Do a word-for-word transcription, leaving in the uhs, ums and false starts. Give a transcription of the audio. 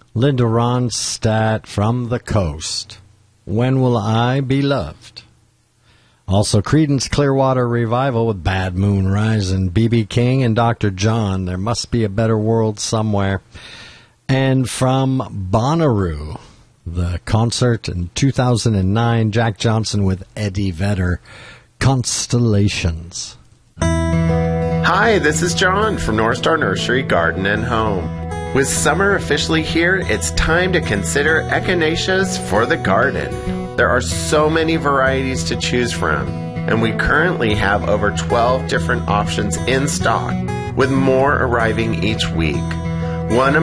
Linda Ronstadt from the coast. When Will I Be Loved? Also, Creedence Clearwater Revival with Bad Moon Rising, B B King and Doctor John, There Must Be a Better World Somewhere. And from Bonnaroo, the concert in two thousand nine, Jack Johnson with Eddie Vedder, Constellations. Hi, this is John from North Star Nursery, Garden and Home. With summer officially here, it's time to consider echinaceas for the garden. There are so many varieties to choose from, and we currently have over twelve different options in stock, with more arriving each week. One